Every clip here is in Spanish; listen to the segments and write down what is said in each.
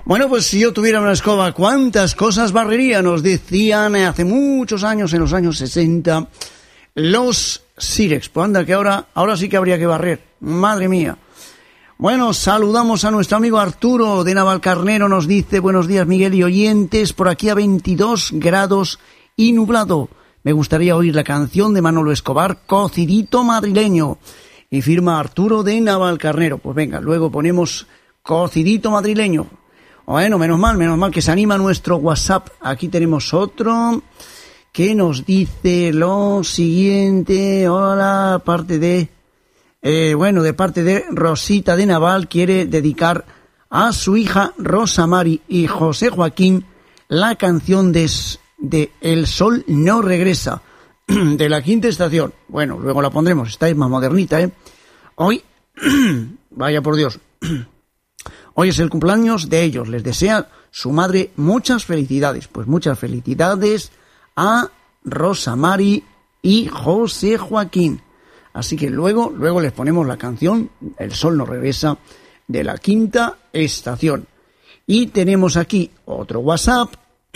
Bueno, pues si yo tuviera una escoba, ¿cuántas cosas barrería? Nos decían hace muchos años, en los años 60, los Sirex. Pues anda, que ahora sí que habría que barrer. Madre mía. Bueno, saludamos a nuestro amigo Arturo de Navalcarnero. Nos dice, buenos días, Miguel y oyentes. Por aquí a 22 grados y nublado. Me gustaría oír la canción de Manolo Escobar, Cocidito Madrileño. Y firma Arturo de Navalcarnero. Pues venga, luego ponemos Cocidito Madrileño. Bueno, menos mal que se anima nuestro WhatsApp. Aquí tenemos otro que nos dice lo siguiente. Hola, de parte de Rosita de Naval, quiere dedicar a su hija Rosa Mari y José Joaquín la canción de El Sol No Regresa, de la Quinta Estación. Bueno, luego la pondremos, esta es más modernita, ¿eh? Hoy, vaya por Dios, hoy es el cumpleaños de ellos, les desea su madre muchas felicidades. Pues muchas felicidades a Rosa Mari y José Joaquín. Así que luego les ponemos la canción El Sol No Regresa de la Quinta Estación. Y tenemos aquí otro WhatsApp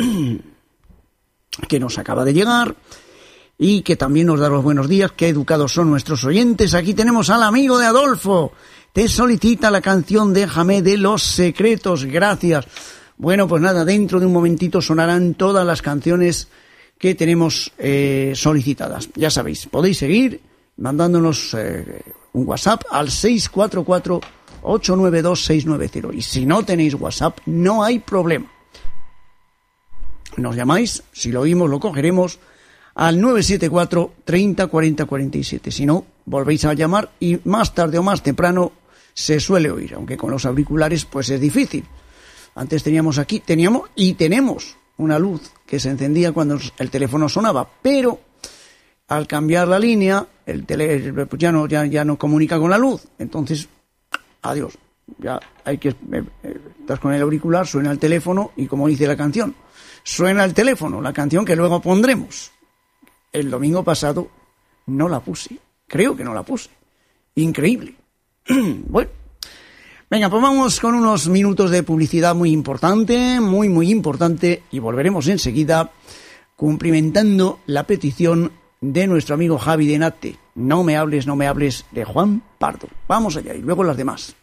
que nos acaba de llegar y que también nos da los buenos días. Qué educados son nuestros oyentes. Aquí tenemos al amigo de Adolfo. Te solicita la canción Déjame de Los Secretos. Gracias. Bueno, pues nada, dentro de un momentito sonarán todas las canciones que tenemos solicitadas. Ya sabéis, podéis seguir mandándonos un WhatsApp al 644-892-690. Y si no tenéis WhatsApp, no hay problema. Nos llamáis, si lo oímos lo cogeremos, al 974 30 40 47. Si no, volvéis a llamar y más tarde o más temprano se suele oír, aunque con los auriculares pues es difícil. Antes tenemos una luz que se encendía cuando el teléfono sonaba, pero al cambiar la línea, ya no comunica con la luz. Entonces, adiós. Ya estás con el auricular, suena el teléfono y como dice la canción, suena el teléfono, la canción que luego pondremos. El domingo pasado no la puse. Creo que no la puse. Increíble. Bueno. Venga, pues vamos con unos minutos de publicidad muy importante, muy importante, y volveremos enseguida cumplimentando la petición de nuestro amigo Javi de Nate. No me hables, de Juan Pardo. Vamos allá y luego las demás.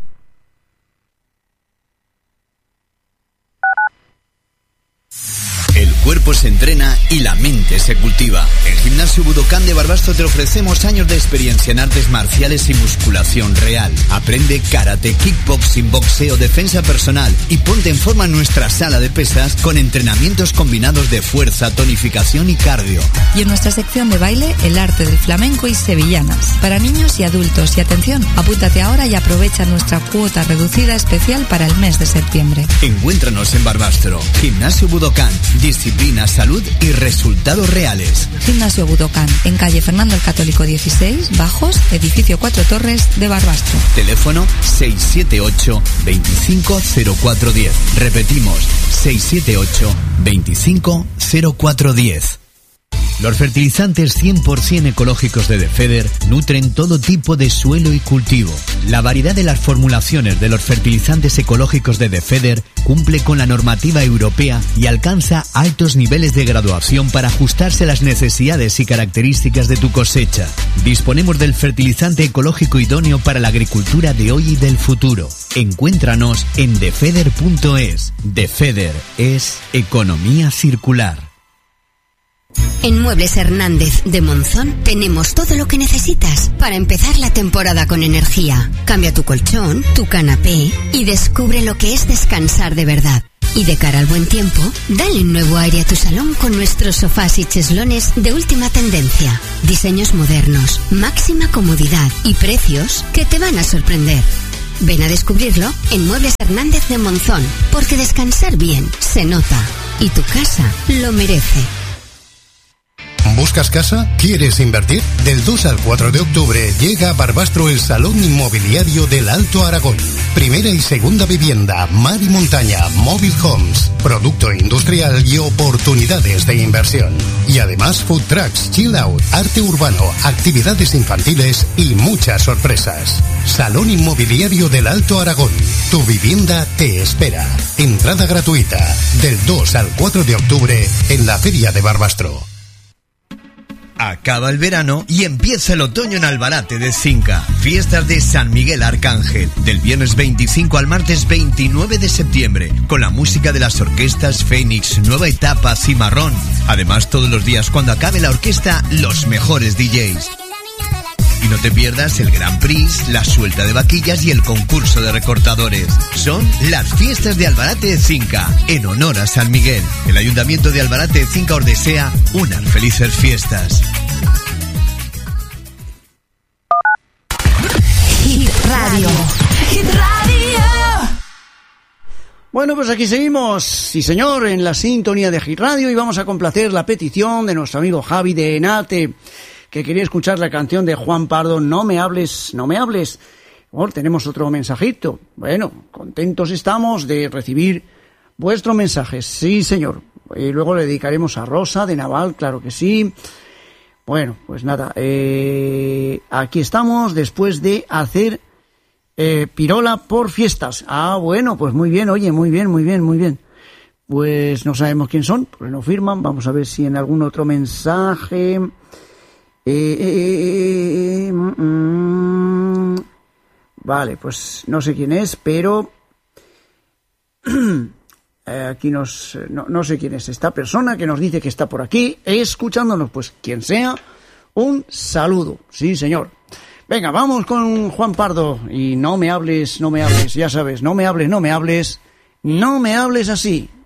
El cuerpo se entrena y la mente se cultiva. En Gimnasio Budokan de Barbastro te ofrecemos años de experiencia en artes marciales y musculación real. Aprende karate, kickboxing, boxeo, defensa personal y ponte en forma en nuestra sala de pesas con entrenamientos combinados de fuerza, tonificación y cardio. Y en nuestra sección de baile, el arte del flamenco y sevillanas. Para niños y adultos. Y atención, apúntate ahora y aprovecha nuestra cuota reducida especial para el mes de septiembre. Encuéntranos en Barbastro. Gimnasio Budokan. Disciplina, salud y resultados reales. Gimnasio Budokan, en calle Fernando el Católico 16, Bajos, edificio 4 Torres de Barbastro. Teléfono 678 25 0410. Repetimos, 678 25 0410. Los fertilizantes 100% ecológicos de Defeder nutren todo tipo de suelo y cultivo. La variedad de las formulaciones de los fertilizantes ecológicos de Defeder cumple con la normativa europea y alcanza altos niveles de graduación para ajustarse a las necesidades y características de tu cosecha. Disponemos del fertilizante ecológico idóneo para la agricultura de hoy y del futuro. Encuéntranos en defeder.es. Defeder es economía circular. En Muebles Hernández de Monzón tenemos todo lo que necesitas para empezar la temporada con energía. Cambia tu colchón, tu canapé y descubre lo que es descansar de verdad. Y de cara al buen tiempo, dale un nuevo aire a tu salón con nuestros sofás y cheslones de última tendencia. Diseños modernos, máxima comodidad y precios que te van a sorprender. Ven a descubrirlo en Muebles Hernández de Monzón, porque descansar bien se nota y tu casa lo merece. ¿Buscas casa? ¿Quieres invertir? Del 2 al 4 de octubre llega a Barbastro el Salón Inmobiliario del Alto Aragón. Primera y segunda vivienda, mar y montaña, Mobile Homes, producto industrial y oportunidades de inversión. Y además food trucks, chill out, arte urbano, actividades infantiles y muchas sorpresas. Salón Inmobiliario del Alto Aragón. Tu vivienda te espera. Entrada gratuita del 2 al 4 de octubre en la Feria de Barbastro. Acaba el verano y empieza el otoño en Albarate de Cinca. Fiestas de San Miguel Arcángel, del viernes 25 al martes 29 de septiembre, con la música de las orquestas Fénix, Nueva Etapa, Cimarrón. Además, todos los días cuando acabe la orquesta, los mejores DJs. Y no te pierdas el Grand Prix, la suelta de vaquillas y el concurso de recortadores. Son las fiestas de Albarate de Cinca, en honor a San Miguel. El Ayuntamiento de Albarate de Cinca os desea unas felices fiestas. Hit Radio. Hit Radio. Bueno, pues aquí seguimos, sí señor, en la sintonía de Hit Radio, y vamos a complacer la petición de nuestro amigo Javi de Enate, que quería escuchar la canción de Juan Pardo, No me hables, no me hables. Bueno, tenemos otro mensajito. Bueno, contentos estamos de recibir vuestros mensajes. Sí, señor. Y luego le dedicaremos a Rosa de Naval, claro que sí. Bueno, pues nada, aquí estamos después de hacer Pirola por fiestas. Ah, bueno, pues muy bien, oye, muy bien, muy bien, muy bien. Pues no sabemos quién son, porque no firman. Vamos a ver si en algún otro mensaje... Vale, pues no sé quién es, pero aquí no sé quién es esta persona que nos dice que está por aquí escuchándonos. Pues quien sea, un saludo. Sí, señor. Venga, vamos con Juan Pardo. Y no me hables, ya sabes, no me hables, no me hables así.